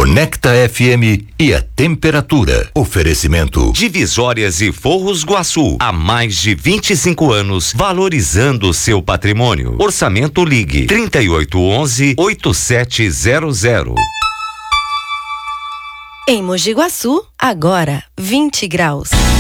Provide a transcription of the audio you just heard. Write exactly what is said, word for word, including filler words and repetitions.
Conecta F M e a temperatura. Oferecimento. Divisórias e Forros Guaçu. Há mais de vinte e cinco anos, valorizando o seu patrimônio. Orçamento Ligue trinta e oito onze, oitenta e sete zero zero. Em Mogi Guaçu, agora vinte graus.